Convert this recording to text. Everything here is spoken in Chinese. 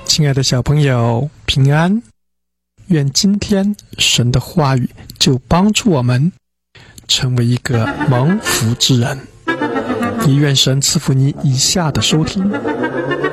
亲爱的小朋友，平安！愿今天神的话语就帮助我们成为一个蒙福之人。也愿神赐福你以下的收听，